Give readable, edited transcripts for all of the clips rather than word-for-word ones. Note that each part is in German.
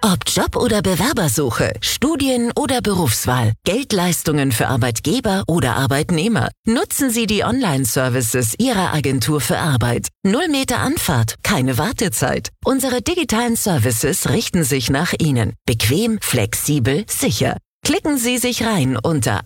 Ob Job oder Bewerbersuche, Studien oder Berufswahl, Geldleistungen für Arbeitgeber oder Arbeitnehmer. Nutzen Sie die Online-Services Ihrer Agentur für Arbeit. 0 Meter Anfahrt, keine Wartezeit. Unsere digitalen Services richten sich nach Ihnen. Bequem, flexibel, sicher. Klicken Sie sich rein unter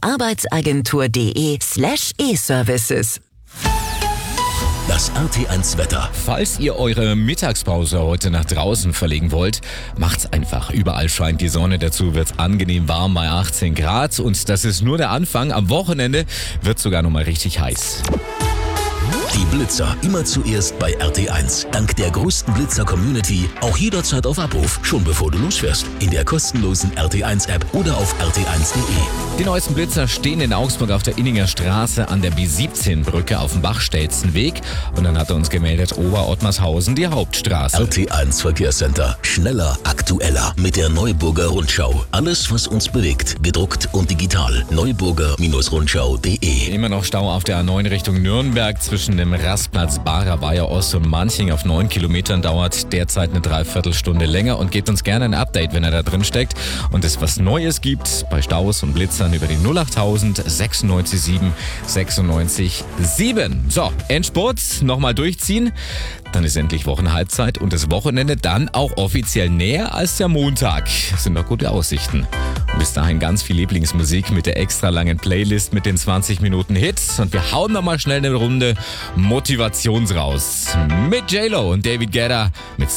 arbeitsagentur.de/e-Services. Das RT1 Wetter. Falls ihr eure Mittagspause heute nach draußen verlegen wollt, macht's einfach. Überall scheint die Sonne, dazu wird's angenehm warm bei 18 Grad und das ist nur der Anfang. Am Wochenende wird's sogar noch mal richtig heiß. Die Blitzer immer zuerst bei RT1. Dank der größten Blitzer-Community auch jederzeit auf Abruf, schon bevor du losfährst. In der kostenlosen RT1-App oder auf rt1.de. Die neuesten Blitzer stehen in Augsburg auf der Inninger Straße an der B17-Brücke auf dem Bachstelzenweg. Und dann hat er uns gemeldet, Ober-Ottmarshausen, die Hauptstraße. RT1 Verkehrscenter. Schneller, aktueller mit der Neuburger Rundschau. Alles, was uns bewegt. Gedruckt und digital. Neuburger-Rundschau.de. Immer noch Stau auf der A9 Richtung Nürnberg zwischen dem Rastplatz Barer Weiher Ost und Manching auf 9 Kilometern dauert derzeit eine Dreiviertelstunde länger und gebt uns gerne ein Update, wenn er da drin steckt und es was Neues gibt bei Staus und Blitzern über die 08000 96 7 96 7. So, Endspurt, nochmal durchziehen. Dann ist endlich Wochenhalbzeit und das Wochenende dann auch offiziell näher als der Montag. Das sind doch gute Aussichten. Und bis dahin ganz viel Lieblingsmusik mit der extra langen Playlist mit den 20 Minuten Hits. Und wir hauen nochmal schnell eine Runde Motivationsraus. Mit J-Lo und David Guetta mit